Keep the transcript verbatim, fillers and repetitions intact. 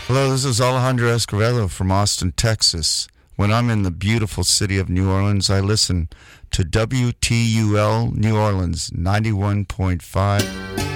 Hello, this is Alejandro Escovedo from Austin, Texas. When I'm in the beautiful city of New Orleans, I listen to W T U L New Orleans ninety-one point five.